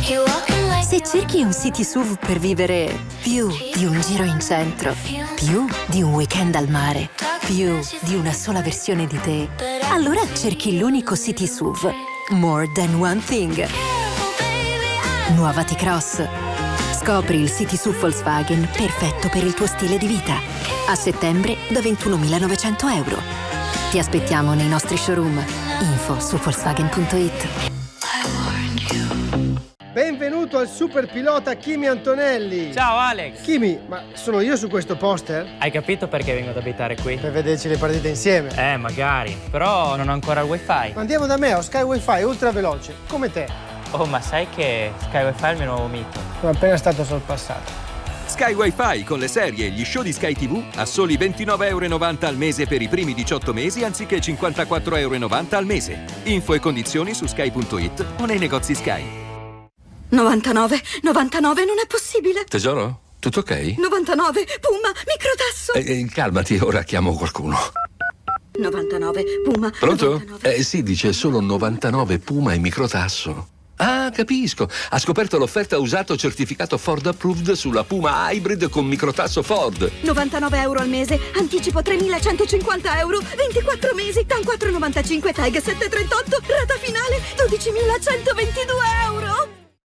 Se cerchi un city SUV per vivere più di un giro in centro, più di un weekend al mare, più di una sola versione di te, allora cerchi l'unico city SUV. More than one thing. Nuova T-Cross. Scopri il city SUV Volkswagen perfetto per il tuo stile di vita. A settembre da 21.900 euro. Ti aspettiamo nei nostri showroom. Info su Volkswagen.it. Benvenuto al super pilota Kimi Antonelli. Ciao Alex. Kimi, ma sono io su questo poster? Hai capito perché vengo ad abitare qui? Per vederci le partite insieme. Magari. Però non ho ancora il wifi. Andiamo da me, ho Sky Wi-Fi ultra veloce, come te. Oh, ma sai che Sky Wi-Fi è il mio nuovo mito? Sono appena stato sorpassato. Sky Wi-Fi con le serie e gli show di Sky TV a soli €29,90 al mese per i primi 18 mesi anziché €54,90 al mese. Info e condizioni su sky.it o nei negozi Sky. 99 non è possibile. Tesoro, tutto ok? 99, Puma, microtasso. Calmati, ora chiamo qualcuno. 99, Puma. Pronto? 99. Sì, dice solo 99 Puma e microtasso. Ah, capisco. Ha scoperto l'offerta usato certificato Ford Approved sulla Puma Hybrid con microtasso Ford. 99 euro al mese, anticipo 3.150 euro, 24 mesi, TAN 4,95, TAG 738, rata finale 12.122 euro.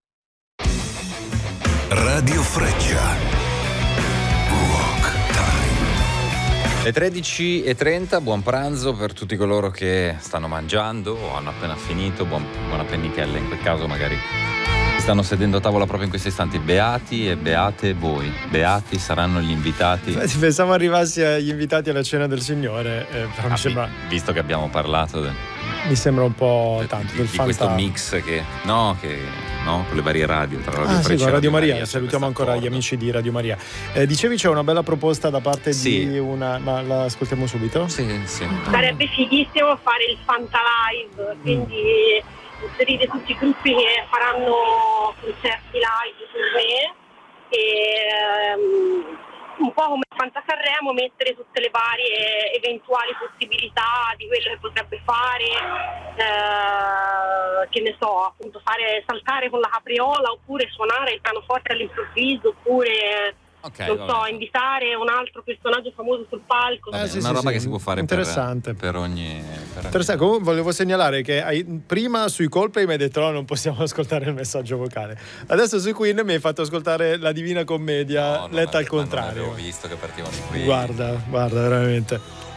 Radio Freccia. Rock Time. Le 13:30, buon pranzo per tutti coloro che stanno mangiando o hanno appena finito, buona pennichella in quel caso magari stanno sedendo a tavola proprio in questi istanti. Beati e beate voi, beati saranno gli invitati. Pensavo arrivassi agli invitati alla cena del Signore, però mi sembra... Visto che abbiamo parlato Mi sembra un po' tanto del di questo mix con le varie radio tra Radio Freccia con e Radio Maria. Salutiamo ancora gli amici di Radio Maria. Dicevi c'è una bella proposta da parte di una, ma la ascoltiamo subito? Sì. Sarebbe fighissimo fare il Fanta Live, quindi inserire tutti i gruppi che faranno concerti live su me e un po' come Fanta Sanremo mettere tutte le varie eventuali possibilità di quello che potrebbe fare, che ne so, appunto fare saltare con la capriola oppure suonare il pianoforte all'improvviso oppure invitare un altro personaggio famoso sul palco. Una roba che si può fare interessante per ogni interessante. Comunque volevo segnalare che prima sui Coldplay mi hai detto no, non possiamo ascoltare il messaggio vocale, adesso sui Queen mi hai fatto ascoltare la Divina Commedia letta al contrario. Non avevo visto che partivano di qui. Guarda veramente.